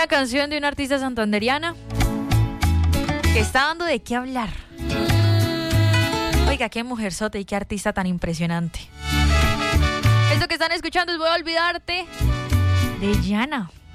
Una canción de una artista santanderiana que está dando de qué hablar. Oiga, qué mujerzota y qué artista tan impresionante. Esto que están escuchando es Voy a Olvidarte de Yana.